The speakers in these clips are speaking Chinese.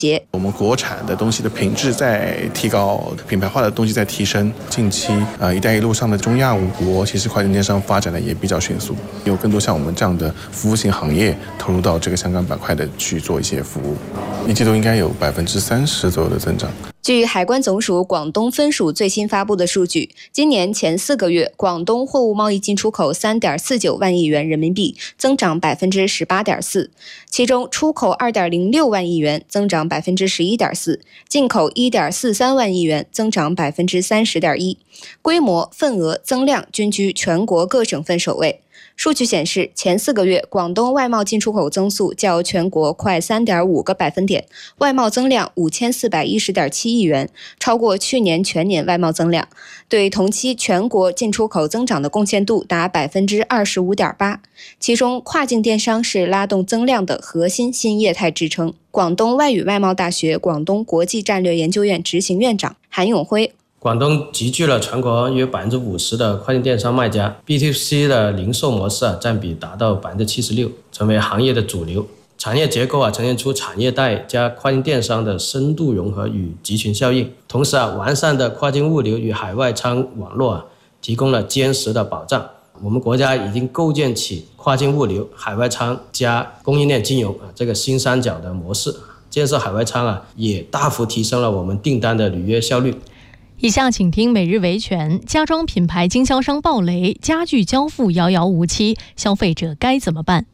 我们国产的东西的品质在提高，品牌化的东西在提升。近期一带一路上的中亚5国，其实跨境电商发展的也比较迅速，有更多像我们这样的服务型行业投入到这个相关板块的去做一些服务，一季度应该有30%左右的增长。 据海关总署广东分署最新发布的数据，今年前4个月，广东货物贸易进出口3.49万亿元人民币，增长18.4%，其中出口2.06万亿元，增长11.4%，进口1.43万亿元，增长30.1%，规模、份额、增量均居全国各省份首位。数据显示，前4个月广东外贸进出口增速较全国快3.5个百分点，外贸增量5410.7亿元，超过去年全年外贸增量，对同期全国进出口增长的贡献度达25.8%。其中，跨境电商是拉动增量的核心新业态支撑。广东外语外贸大学广东国际战略研究院执行院长韩永辉。 广东集聚了全国约50%的跨境电商卖家 ，B2C 的零售模式占比达到76%，成为行业的主流。产业结构呈现出产业带加跨境电商的深度融合与集群效应。同时完善的跨境物流与海外仓网络提供了坚实的保障。我们国家已经构建起跨境物流、海外仓加供应链金融这个新三角的模式。建设海外仓也大幅提升了我们订单的履约效率。 以下请听每日维权。家装品牌经销商暴雷，家具交付遥遥无期，消费者该怎么办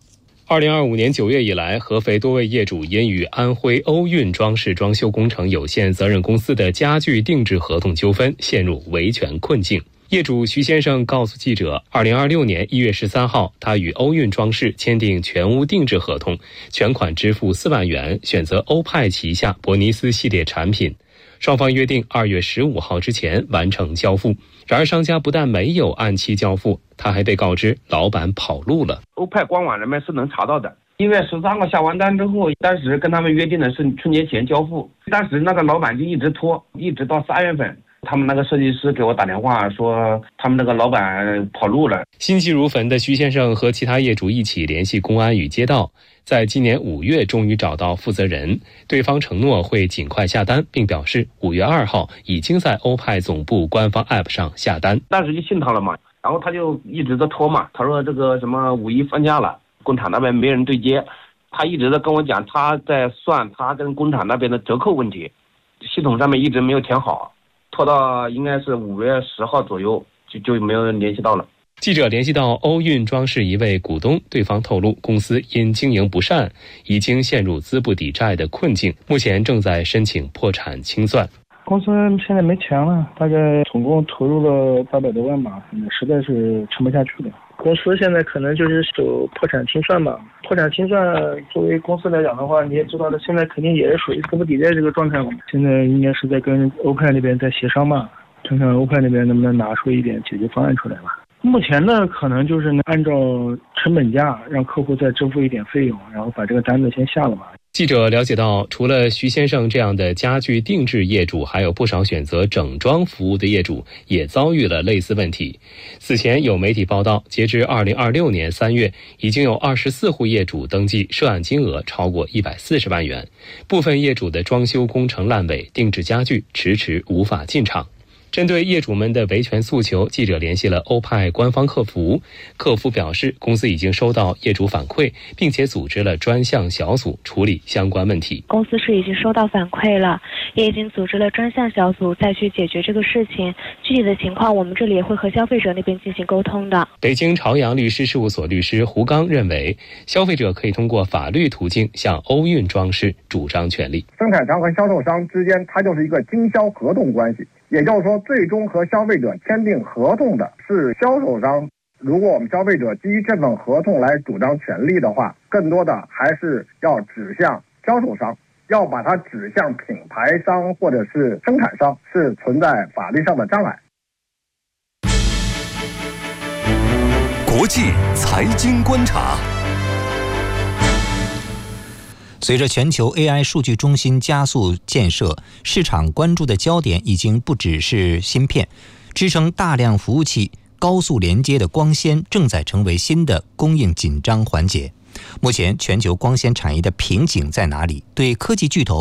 ？2025年9月以来，合肥多位业主因与安徽欧运装饰装修工程有限责任公司的家具定制合同纠纷，陷入维权困境。业主徐先生告诉记者，2026年1月13号，他与欧运装饰签订全屋定制合同，全款支付4万元，选择欧派旗下伯尼斯系列产品。双方约定2月15号之前完成交付，然而商家不但没有按期交付，他还被告知老板跑路了。 欧派官网上面是能查到的，1月13号下完单之后，当时跟他们约定的是春节前交付，当时那个老板就一直拖，一直到3月份。他们那个设计师给我打电话说，他们那个老板跑路了。 心急如焚的徐先生和其他业主一起联系公安与街道，在今年5月终于找到负责人，对方承诺会尽快下单，并表示5月2号已经在欧派总部官方 App 上下单。 当时就信他了嘛，然后他就一直在拖嘛，他说这个什么5一放假了，工厂那边没人对接，他一直在跟我讲他在算他跟工厂那边的折扣问题，系统上面一直没有填好，拖到应该是5月10号左右就没有人联系到了。 记者联系到欧运装饰一位股东，对方透露公司因经营不善，已经陷入资不抵债的困境，目前正在申请破产清算。 公司现在没钱了，大概总共投入了800多万吧，实在是撑不下去了。公司现在可能就是走破产清算吧。破产清算作为公司来讲的话，你也知道的，现在肯定也是属于资不抵债这个状态嘛。现在应该是在跟欧派那边在协商嘛，看看欧派那边能不能拿出一点解决方案出来吧。目前呢，可能就是按照成本价让客户再支付一点费用，然后把这个单子先下了嘛。 记者了解到，除了徐先生这样的家具定制业主，还有不少选择整装服务的业主也遭遇了类似问题。此前有媒体报道，截至2026年3月，已经有24户业主登记，涉案金额超过140万元。部分业主的装修工程烂尾，定制家具迟迟无法进场。针对业主们的维权诉求，记者联系了欧派官方客服，客服表示公司已经收到业主反馈，并且组织了专项小组处理相关问题。 公司是已经收到反馈了，也已经组织了专项小组再去解决这个事情，具体的情况我们这里也会和消费者那边进行沟通的。 北京朝阳律师事务所律师胡刚认为，消费者可以通过法律途径向欧运装饰主张权利。 生产商和销售商之间，它就是一个经销合同关系，也就是说，最终和消费者签订合同的是销售商。如果我们消费者基于这份合同来主张权利的话，更多的还是要指向销售商，要把它指向品牌商或者是生产商，是存在法律上的障碍。 国际财经观察。随着全球 AI 数据中心加速建设，市场关注的焦点已经不只是芯片，支撑大量服务器高速连接的光纤正在成为新的供应紧张环节。 目前全球光纤产业的瓶颈在哪里？对科技巨头